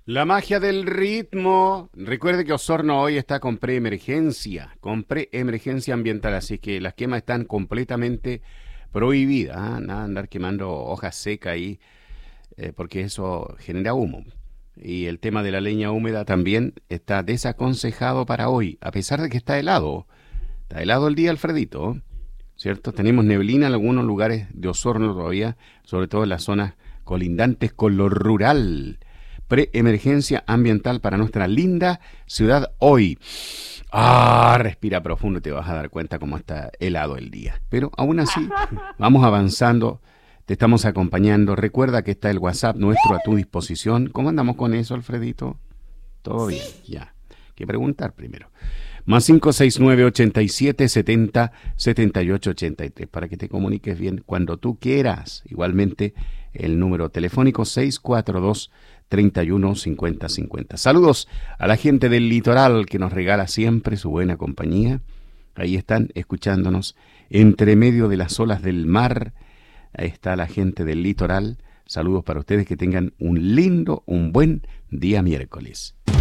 La magia del ritmo. Recuerde que Osorno hoy está con preemergencia ambiental, así que las quemas están completamente prohibidas. Nada de andar quemando hojas secas ahí, porque eso genera humo. Y el tema de la leña húmeda también está desaconsejado para hoy, a pesar de que está helado. Está helado el día, Alfredito, ¿cierto? Tenemos neblina en algunos lugares de Osorno todavía, sobre todo en las zonas colindantes con lo rural. Preemergencia ambiental para nuestra linda ciudad hoy. Respira profundo y te vas a dar cuenta cómo está helado el día. Pero aún así, vamos avanzando, te estamos acompañando. Recuerda que está el WhatsApp nuestro a tu disposición. ¿Cómo andamos con eso, Alfredito? ¿Todo bien? Ya. Hay que preguntar primero. Más 569-8770-7883 para que te comuniques bien cuando tú quieras. Igualmente, el número telefónico 642-315050. Saludos a la gente del litoral que nos regala siempre su buena compañía. Ahí están escuchándonos entre medio de las olas del mar. Ahí está la gente del litoral. Saludos para ustedes, que tengan un buen día miércoles.